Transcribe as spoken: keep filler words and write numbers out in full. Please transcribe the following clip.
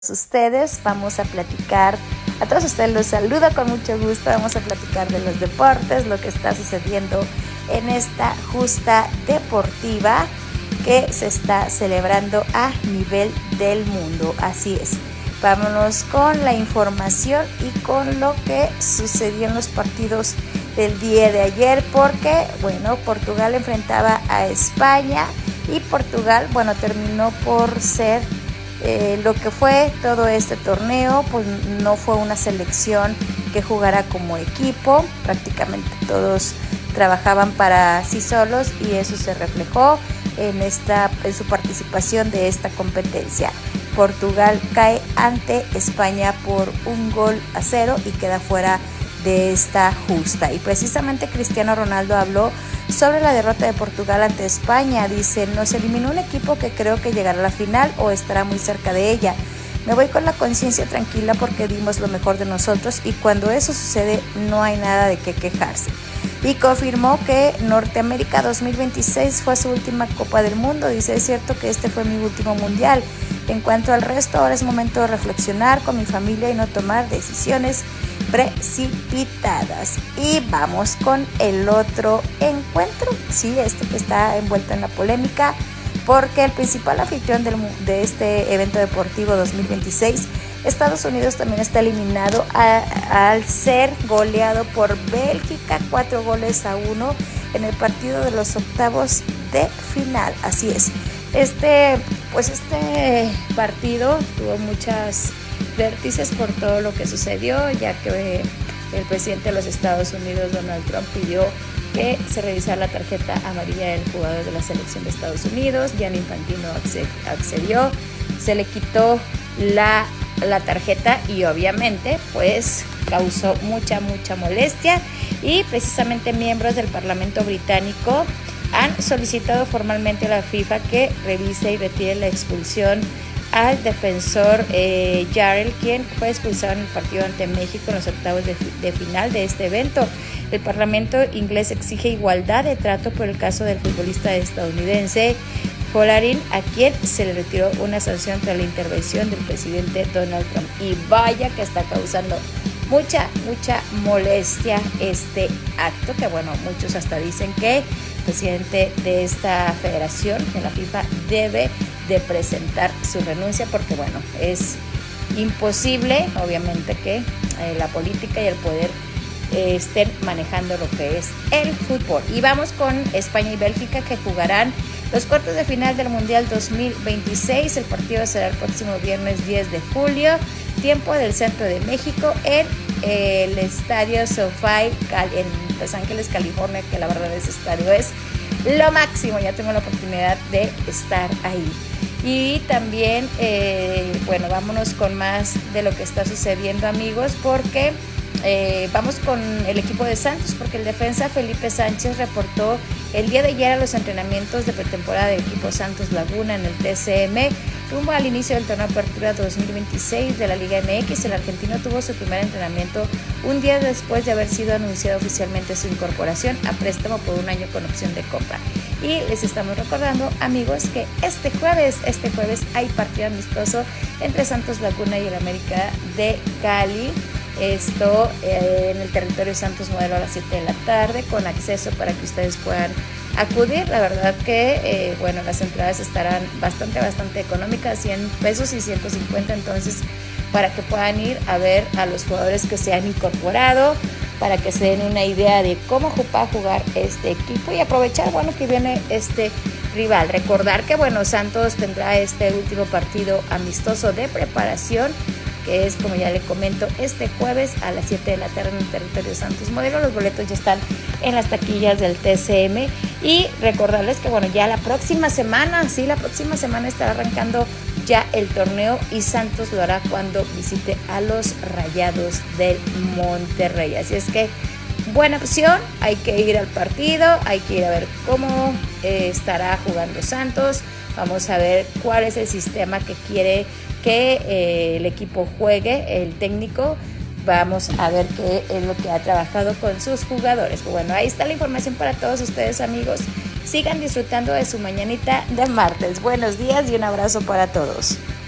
Ustedes vamos a platicar, a todos ustedes los saludo con mucho gusto, vamos a platicar de los deportes, lo que está sucediendo en esta justa deportiva que se está celebrando a nivel del mundo, así es. Vámonos con la información y con lo que sucedió en los partidos del día de ayer, porque, bueno, Portugal enfrentaba a España y Portugal, bueno, terminó por ser eh, lo que fue todo este torneo, pues no fue una selección que jugara como equipo, prácticamente todos trabajaban para sí solos y eso se reflejó en, esta, en su participación de esta competencia. Portugal cae ante España por un gol a cero y queda fuera de esta justa. Y precisamente Cristiano Ronaldo habló sobre la derrota de Portugal ante España. Dice: nos eliminó un equipo que creo que llegará a la final o estará muy cerca de ella. Me voy con la conciencia tranquila porque dimos lo mejor de nosotros y cuando eso sucede no hay nada de qué quejarse. Y confirmó que Norteamérica dos mil veintiséis fue su última Copa del Mundo. Dice: es cierto que este fue mi último mundial. En cuanto al resto, ahora es momento de reflexionar con mi familia y no tomar decisiones precipitadas. Y vamos con el otro encuentro, sí, este que está envuelto en la polémica, porque el principal anfitrión del, de este evento deportivo dos mil veintiséis, Estados Unidos, también está eliminado a, al ser goleado por Bélgica cuatro goles a uno en el partido de los octavos de final. Así es. Este, pues este partido tuvo muchas vértices por todo lo que sucedió, ya que el presidente de los Estados Unidos, Donald Trump, pidió que se revisara la tarjeta amarilla del jugador de la selección de Estados Unidos. Gianni Infantino accedió, se le quitó la, la tarjeta y obviamente pues causó mucha, mucha molestia, y precisamente miembros del Parlamento británico han solicitado formalmente a la FIFA que revise y retire la expulsión al defensor eh, Jarrell, quien fue expulsado en el partido ante México en los octavos de, de final de este evento. El Parlamento inglés exige igualdad de trato por el caso del futbolista estadounidense Folarin, a quien se le retiró una sanción tras la intervención del presidente Donald Trump. Y vaya que está causando mucha, mucha molestia este acto, que bueno, muchos hasta dicen que el presidente de esta federación, de la FIFA, debe de presentar su renuncia, porque bueno, es imposible obviamente que eh, la política y el poder eh, estén manejando lo que es el fútbol. Y vamos con España y Bélgica, que jugarán los cuartos de final del Mundial dos mil veintiséis. El partido será el próximo viernes diez de julio, tiempo del centro de México, en eh, el estadio SoFi en Los Ángeles, California, que la verdad ese estadio es lo máximo. Ya tengo la oportunidad de estar ahí. Y también, eh, bueno, vámonos con más de lo que está sucediendo, amigos, porque eh, vamos con el equipo de Santos, porque el defensa Felipe Sánchez reportó el día de ayer a los entrenamientos de pretemporada del equipo Santos Laguna en el T C M, rumbo al inicio del torneo Apertura dos mil veintiséis de la Liga M X. El argentino tuvo su primer entrenamiento un día después de haber sido anunciado oficialmente su incorporación a préstamo por un año con opción de compra. Y les estamos recordando, amigos, que este jueves, este jueves hay partido amistoso entre Santos Laguna y el América de Cali. Esto eh, en el territorio Santos Modelo a las siete de la tarde, con acceso para que ustedes puedan acudir. La verdad que, eh, bueno, las entradas estarán bastante, bastante económicas, cien pesos y ciento cincuenta, entonces para que puedan ir a ver a los jugadores que se han incorporado, para que se den una idea de cómo va a jugar este equipo y aprovechar, bueno, que viene este rival. Recordar que, bueno, Santos tendrá este último partido amistoso de preparación, que es, como ya le comento, este jueves a las siete de la tarde en el territorio Santos Modelo. Los boletos ya están en las taquillas del T C M. Y recordarles que, bueno, ya la próxima semana, sí, la próxima semana estará arrancando ya el torneo, y Santos lo hará cuando visite a los Rayados del Monterrey. Así es que buena opción, hay que ir al partido, hay que ir a ver cómo eh, estará jugando Santos. Vamos a ver cuál es el sistema que quiere que eh, el equipo juegue, el técnico. Vamos a ver qué es lo que ha trabajado con sus jugadores. Bueno, ahí está la información para todos ustedes, amigos. Sigan disfrutando de su mañanita de martes. Buenos días y un abrazo para todos.